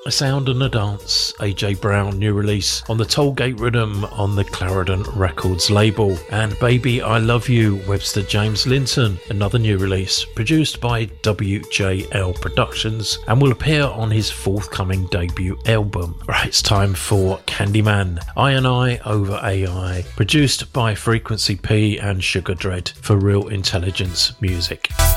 A Sound and a Dance, AJ Brown, new release on the Tollgate Rhythm on the Clarendon Records label. And Baby I Love You, Webster James Linton, another new release produced by WJL Productions and will appear on his forthcoming debut album. Right, it's time for Candyman, I Over AI, produced by Frequency P and Sugar Dread for Real Intelligence Music.